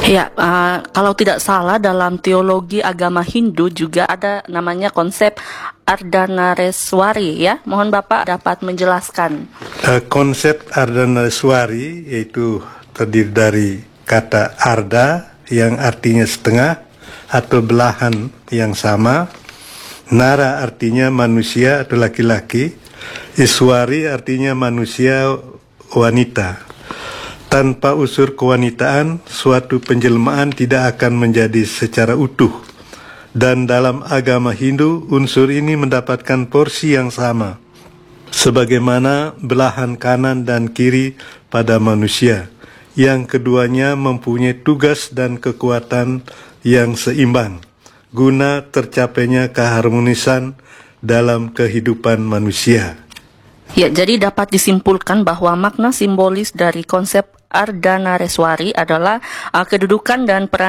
Ya, kalau tidak salah dalam teologi agama Hindu juga ada namanya konsep Ardhanareswari ya. Mohon Bapak dapat menjelaskan. Konsep Ardhanareswari yaitu terdiri dari kata Arda yang artinya setengah atau belahan yang sama, Nara artinya manusia atau laki-laki, Iswari artinya manusia wanita. Tanpa unsur kewanitaan, suatu penjelmaan tidak akan menjadi secara utuh. Dan dalam agama Hindu, unsur ini mendapatkan porsi yang sama, sebagaimana belahan kanan dan kiri pada manusia, yang keduanya mempunyai tugas dan kekuatan yang seimbang, guna tercapainya keharmonisan dalam kehidupan manusia. Ya, jadi dapat disimpulkan bahwa makna simbolis dari konsep Ardhanareswari adalah kedudukan dan peran